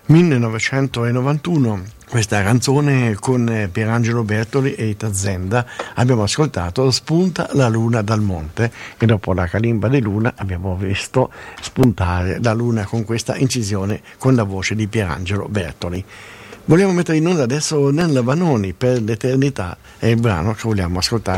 1991, questa canzone con Pierangelo Bertoli e Ita Zenda. Abbiamo ascoltato Spunta la luna dal monte e dopo la calimba di luna abbiamo visto spuntare la luna con questa incisione con la voce di Pierangelo Bertoli. Vogliamo mettere in onda adesso Nella Vanoni per l'eternità, è il brano che vogliamo ascoltare